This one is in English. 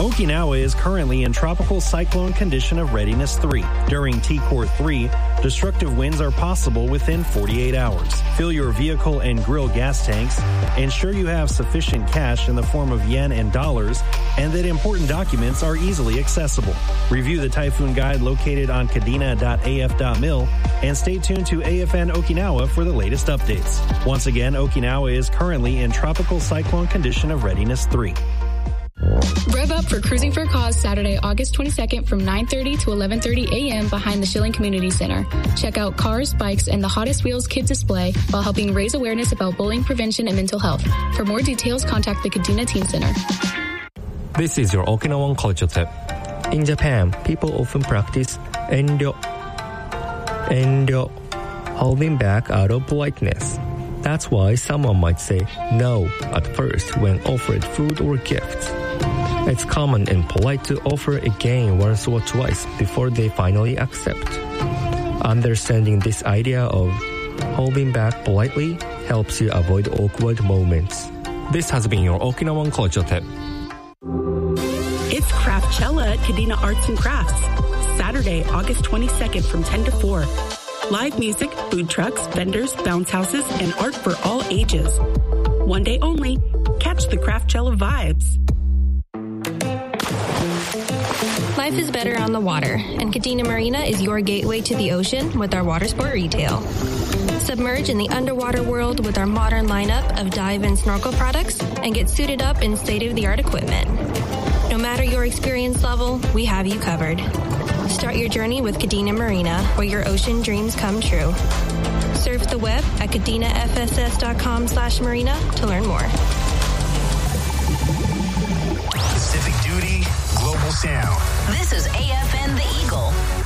Okinawa is currently in Tropical Cyclone Condition of Readiness 3. During T-Core 3, destructive winds are possible within 48 hours. Fill your vehicle and grill gas tanks. Ensure you have sufficient cash in the form of yen and dollars, and that important documents are easily accessible. Review the typhoon guide located on kadena.af.mil and stay tuned to AFN Okinawa for the latest updates. Once again, Okinawa is currently in Tropical Cyclone Condition of Readiness 3. Rev up for Cruising for a Cause Saturday, August 22nd from 9:30 to 11:30 a.m. behind the Schilling Community Center. Check out cars, bikes, and the Hottest Wheels Kids display while helping raise awareness about bullying prevention and mental health. For more details, contact the Kadena Teen Center. This is your Okinawan culture tip. In Japan, people often practice endo, holding back out of politeness. That's why someone might say no at first when offered food or gifts. It's common and polite to offer again once or twice before they finally accept. Understanding this idea of holding back politely helps you avoid awkward moments. This has been your Okinawan culture tip. It's Craftchella at Kadena Arts and Crafts. Saturday, August 22nd from 10 to 4. Live music, food trucks, vendors, bounce houses, and art for all ages. One day only. Catch the Craftchella vibes. Life is better on the water, and Kadena Marina is your gateway to the ocean with our water sport retail. Submerge in the underwater world with our modern lineup of dive and snorkel products and get suited up in state-of-the-art equipment. No matter your experience level, we have you covered. Start your journey with Kadena Marina, where your ocean dreams come true. Surf the web at kadenafss.com/marina to learn more. Pacific Duty, Global Sound. This is AFN The Eagle.